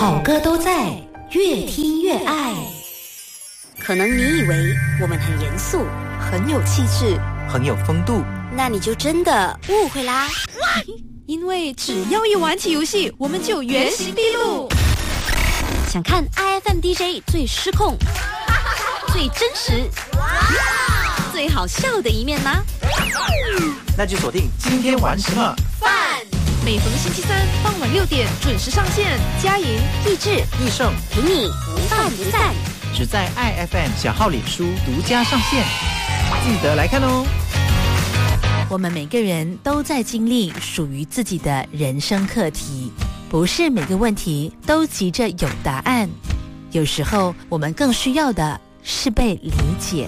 好歌都在，越听越爱。可能你以为我们很严肃，很有气质， 很有风度， 那你就真的误会啦。 因为只要一玩起游戏，我们就原形毕露。 想看 IFM DJ 最失控、最真实、最好笑的一面吗？ 那就锁定今天玩什么饭。 每逢星期三傍晚6点准时上线，佳莹、 益智、 益盛陪你不饭不散， 只在 IFM 小号脸书独家上线，记得来看哦。 我们每个人都在经历属于自己的人生课题，不是每个问题都急着有答案，有时候我们更需要的是被理解。